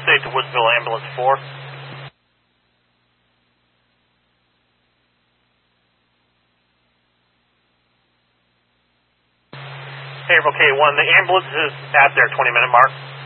Interstate to Woodsville Ambulance 4. Haverhill K1, the ambulance is at their 20-minute mark.